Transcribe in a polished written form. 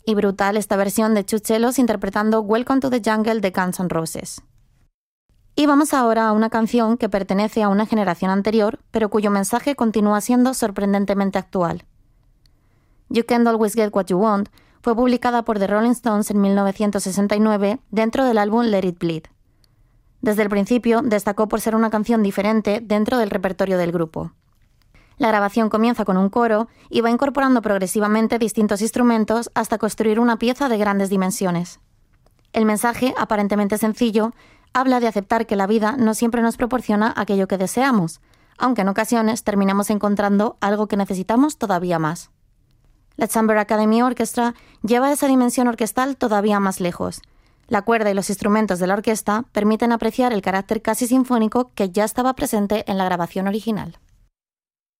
Y brutal esta versión de Two Cellos interpretando Welcome to the Jungle de Guns N' Roses. Y vamos ahora a una canción que pertenece a una generación anterior, pero cuyo mensaje continúa siendo sorprendentemente actual. You Can't Always Get What You Want fue publicada por The Rolling Stones en 1969 dentro del álbum Let It Bleed. Desde el principio destacó por ser una canción diferente dentro del repertorio del grupo. La grabación comienza con un coro y va incorporando progresivamente distintos instrumentos hasta construir una pieza de grandes dimensiones. El mensaje, aparentemente sencillo, habla de aceptar que la vida no siempre nos proporciona aquello que deseamos, aunque en ocasiones terminamos encontrando algo que necesitamos todavía más. La Chamber Academy Orchestra lleva esa dimensión orquestal todavía más lejos. La cuerda y los instrumentos de la orquesta permiten apreciar el carácter casi sinfónico que ya estaba presente en la grabación original.